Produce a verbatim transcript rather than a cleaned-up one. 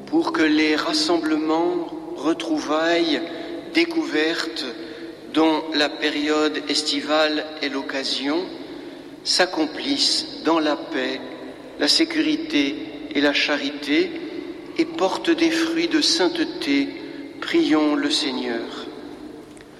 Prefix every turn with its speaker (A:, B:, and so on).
A: pour que les rassemblements, retrouvailles, découvertes dont la période estivale est l'occasion s'accomplissent dans la paix, la sécurité et la charité et portent des fruits de sainteté. Prions le Seigneur.